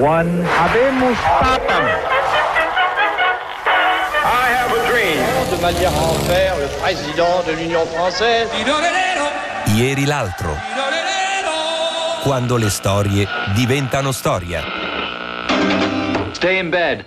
one. Habemus Papam. I have a dream. De manière à en faire le président de l'Union française. Ieri l'altro. Quando le storie diventano storia. Stay in bed.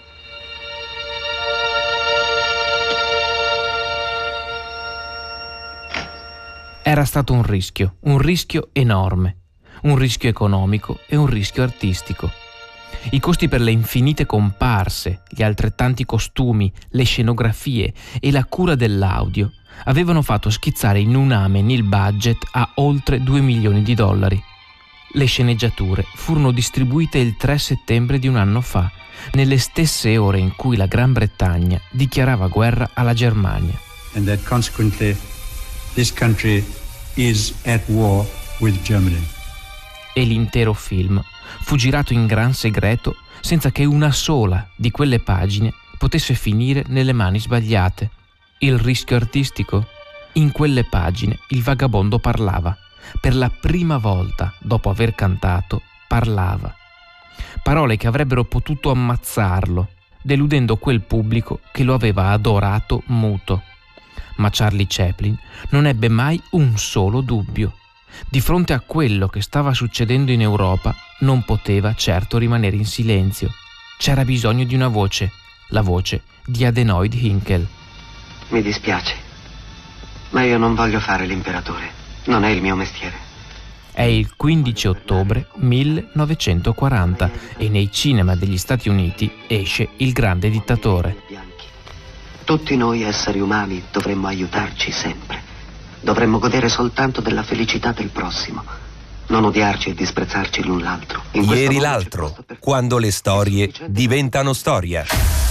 Era stato un rischio enorme, un rischio economico e un rischio artistico. I costi per le infinite comparse, gli altrettanti costumi, le scenografie e la cura dell'audio avevano fatto schizzare in un amen il budget a oltre $2 milioni. Le sceneggiature furono distribuite il 3 settembre di un anno fa, nelle stesse ore in cui la Gran Bretagna dichiarava guerra alla Germania. And that consequently this country is at war with Germany. E l'intero film fu girato in gran segreto senza che una sola di quelle pagine potesse finire nelle mani sbagliate. Il rischio artistico? In quelle pagine il vagabondo parlava. Per la prima volta, dopo aver cantato, parlava. Parole che avrebbero potuto ammazzarlo, deludendo quel pubblico che lo aveva adorato muto. Ma Charlie Chaplin non ebbe mai un solo dubbio. Di fronte a quello che stava succedendo in Europa, non poteva certo rimanere in silenzio. C'era bisogno di una voce, la voce di Adenoid Hynkel. Mi dispiace, ma io non voglio fare l'imperatore. Non è il mio mestiere. È il 15 ottobre 1940 e nei cinema degli Stati Uniti esce Il Grande Dittatore. Tutti noi esseri umani dovremmo aiutarci sempre. Dovremmo godere soltanto della felicità del prossimo. Non odiarci e disprezzarci l'un l'altro. Ieri l'altro, quando le storie diventano storia.